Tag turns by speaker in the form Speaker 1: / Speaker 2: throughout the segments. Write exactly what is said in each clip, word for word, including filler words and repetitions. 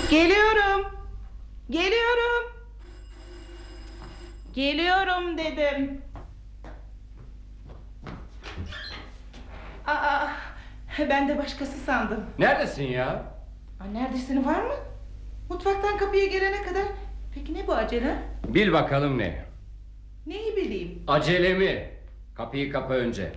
Speaker 1: Geliyorum. Geliyorum. Geliyorum dedim. Aa, ben de başkası sandım.
Speaker 2: Neredesin ya?
Speaker 1: Aa, neredesin, var mı? Mutfaktan kapıya gelene kadar. Peki ne bu acele?
Speaker 2: Bil bakalım ne?
Speaker 1: Neyi bileyim?
Speaker 2: Acelemi. Kapıyı kapa önce.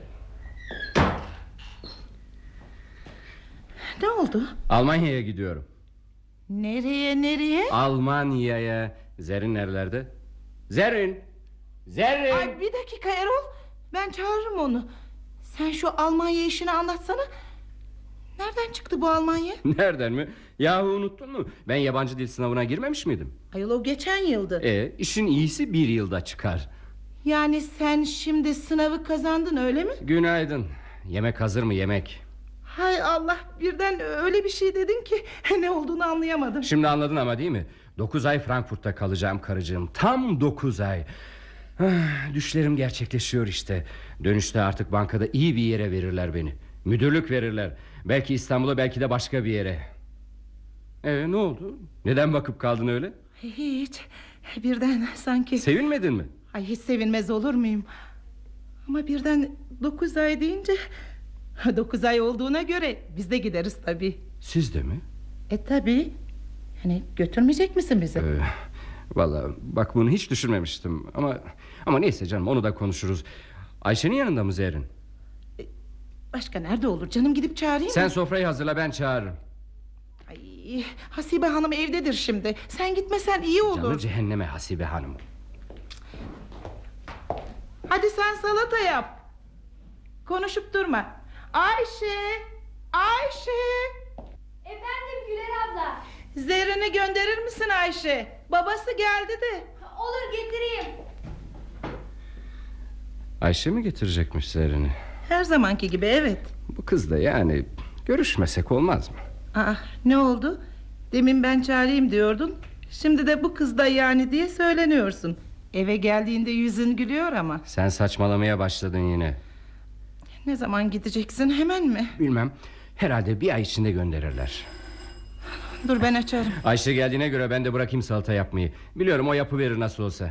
Speaker 1: Ne oldu?
Speaker 2: Almanya'ya gidiyorum.
Speaker 1: Nereye nereye?
Speaker 2: Almanya'ya. Zerrin nerelerde? Zerrin. Zerrin.
Speaker 1: Ay, bir dakika Erol. Ben çağırırım onu. Sen şu Almanya işini anlatsana. Nereden çıktı bu Almanya?
Speaker 2: Nereden mi? Yahu unuttun mu? Ben yabancı dil sınavına girmemiş miydim?
Speaker 1: Ayol, o geçen yıldı.
Speaker 2: E, işin iyisi bir yılda çıkar.
Speaker 1: Yani sen şimdi sınavı kazandın, öyle mi?
Speaker 2: Günaydın. Yemek hazır mı, yemek?
Speaker 1: Hay Allah, birden öyle bir şey dedin ki ne olduğunu anlayamadım.
Speaker 2: Şimdi anladın ama, değil mi? Dokuz ay Frankfurt'ta kalacağım karıcığım. Tam dokuz ay. Ah, düşlerim gerçekleşiyor işte. Dönüşte artık bankada iyi bir yere verirler beni. Müdürlük verirler. Belki İstanbul'a, belki de başka bir yere. Ee, ne oldu? Neden bakıp kaldın öyle?
Speaker 1: Hiç. Birden sanki...
Speaker 2: Sevinmedin mi?
Speaker 1: Ay, hiç sevinmez olur muyum? Ama birden dokuz ay deyince... Dokuz ay olduğuna göre biz de gideriz tabii.
Speaker 2: Siz de mi?
Speaker 1: E tabii. Hani götürmeyecek misin bizi?
Speaker 2: Ee, Vallahi bak, bunu hiç düşünmemiştim. Ama ama neyse canım, onu da konuşuruz. Ayşe'nin yanında mı Zerrin?
Speaker 1: E, başka nerede olur canım, gidip çağırayım
Speaker 2: Sen
Speaker 1: mı?
Speaker 2: sofrayı hazırla, ben çağırırım.
Speaker 1: Ay, Hasibe Hanım evdedir şimdi. Sen gitmesen iyi olur.
Speaker 2: Canı cehenneme Hasibe Hanım.
Speaker 1: Hadi sen salata yap. Konuşup durma. Ayşe, Ayşe.
Speaker 3: Efendim Güler abla.
Speaker 1: Zerrin'i gönderir misin Ayşe? Babası geldi de.
Speaker 3: Olur, getireyim.
Speaker 2: Ayşe mi getirecekmiş Zerrin'i?
Speaker 1: Her zamanki gibi, evet.
Speaker 2: Bu kız da yani, görüşmesek olmaz mı?
Speaker 1: Aa, ne oldu? Demin ben çağırayım diyordun. Şimdi de bu kız da yani diye söyleniyorsun. Eve geldiğinde yüzün gülüyor ama.
Speaker 2: Sen saçmalamaya başladın yine.
Speaker 1: Ne zaman gideceksin, hemen mi?
Speaker 2: Bilmem, herhalde bir ay içinde gönderirler.
Speaker 1: Dur, ben açarım.
Speaker 2: Ayşe geldiğine göre ben de bırakayım salata yapmayı. Biliyorum, o yapıverir nasıl olsa.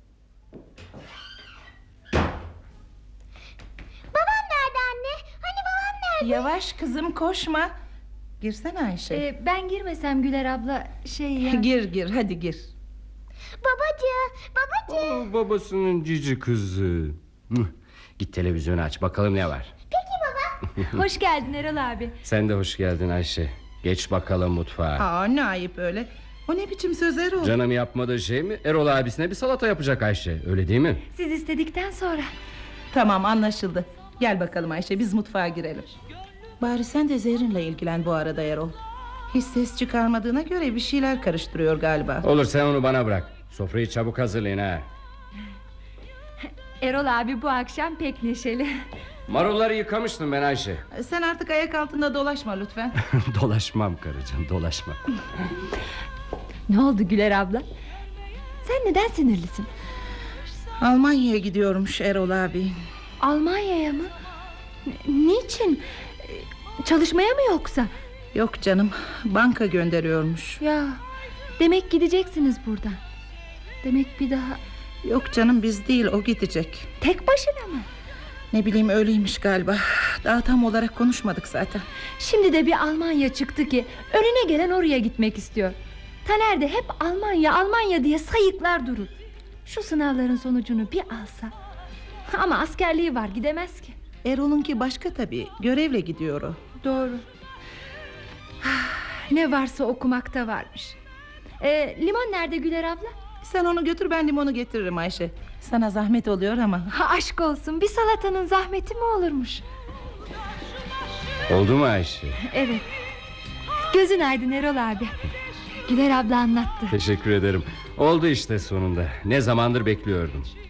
Speaker 3: Babam nerede anne? Hani babam nerede?
Speaker 1: Yavaş kızım, koşma. Girsene Ayşe.
Speaker 3: Ee, ben girmesem Güler abla şey ya...
Speaker 1: Gir gir, hadi gir.
Speaker 3: Babacığım, babacığım.
Speaker 2: O babasının cici kızı. Mıh. Git televizyonu aç, bakalım ne var.
Speaker 3: Peki baba. Hoş geldin Erol abi.
Speaker 2: Sen de hoş geldin Ayşe. Geç bakalım mutfağa.
Speaker 1: Aa, ne ayıp öyle. O ne biçim söz Erol?
Speaker 2: Canım yapmadığı şey mi? Erol abisine bir salata yapacak Ayşe, öyle değil mi?
Speaker 3: Siz istedikten sonra.
Speaker 1: Tamam, anlaşıldı. Gel bakalım Ayşe, biz mutfağa girelim. Bari sen de Zerrin'le ilgilen bu arada Erol. Hiç ses çıkarmadığına göre bir şeyler karıştırıyor galiba.
Speaker 2: Olur, sen onu bana bırak. Sofrayı çabuk hazırlayın ha.
Speaker 3: Erol abi bu akşam pek neşeli.
Speaker 2: Marulları yıkamıştım ben Ayşe.
Speaker 1: Sen artık ayak altında dolaşma lütfen.
Speaker 2: Dolaşmam karıcığım, dolaşmam.
Speaker 3: Ne oldu Güler abla? Sen neden sinirlisin?
Speaker 1: Almanya'ya gidiyormuş Erol abi.
Speaker 3: Almanya'ya mı? N- Niçin? Çalışmaya mı yoksa?
Speaker 1: Yok canım, banka gönderiyormuş.
Speaker 3: Ya, demek gideceksiniz buradan. Demek bir daha...
Speaker 1: Yok canım, biz değil, o gidecek.
Speaker 3: Tek başına mı?
Speaker 1: Ne bileyim, öyleymiş galiba. Daha tam olarak konuşmadık zaten.
Speaker 3: Şimdi de bir Almanya çıktı ki önüne gelen oraya gitmek istiyor. Taner de hep Almanya Almanya diye sayıklar durur. Şu sınavların sonucunu bir alsa. Ama askerliği var, gidemez ki.
Speaker 1: Erol'unki başka tabii, görevle gidiyor o.
Speaker 3: Doğru. Ne varsa okumakta varmış. ee, Limon nerede Güler abla?
Speaker 1: Sen onu götür, ben limonu getiririm Ayşe. Sana zahmet oluyor ama.
Speaker 3: Ha, aşk olsun, bir salatanın zahmeti mi olurmuş?
Speaker 2: Oldu mu Ayşe?
Speaker 3: Evet. Gözün aydın Erol abi. Güler abla anlattı.
Speaker 2: Teşekkür ederim. Oldu işte sonunda. Ne zamandır bekliyordum.